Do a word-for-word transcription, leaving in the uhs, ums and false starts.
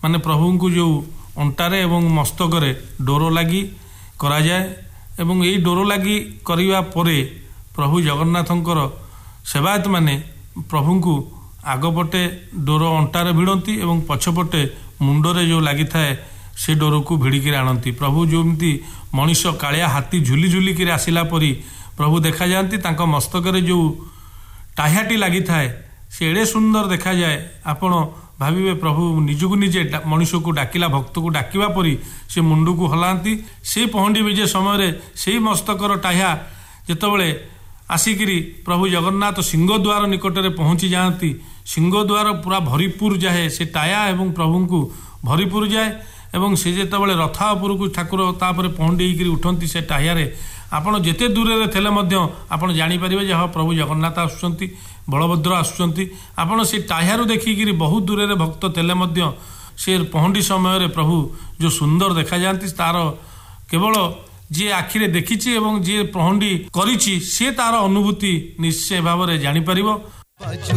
माने प्रभु को जो अंटारे एवं मस्तकरे डोर लगी करा जाए एवं यही डोर लगी करवा परे प्रभु जगन्नाथंकर सेवायत माने प्रभु को आगपटे डोर अंटारे भिड़ती एवं पछपटे मुंडरे जो लगी थाए से डोर को भिड़िकी आणती। प्रभु जोमती मनीष कालिया हाथी झुली झुलिक आसला परी प्रभु देखा जाती। तांको मस्तकरे जो टाह्याटी लगी थाए से एड़े सुंदर देखा जाए। आपण भाविबे प्रभु निजकू निजे मनीष को डाकिला भक्त को डाकिबा परी से मुंडू को हलांती। से पहंडी विजय समय से मस्तकर टाह्या जेतबेले आसिकी प्रभु जगन्नाथ सिंहद्वार निकटरे पहुंची जाती। सिंहद्वार पूरा भरीपुर जाए से टाया एवं प्रभु को भरीपुर जाए एवं से जितेबाला रथा उपरकू ठाकुर तापर पहुंडी उठती से टाह्यारे आपण जेते दूर थे आपण जानीपारे हाँ प्रभु जगन्नाथ आसुंच बलभद्र आसुंच। आपण से टाह्यारू देखिकी बहुत दूर भक्त थे से पहंडी समय प्रभु जो सुंदर देखा जाती तार केवल जी आखिरे देखी जी पहंडी करी सी तार अनुभूति निश्चय भाव में जानीपर।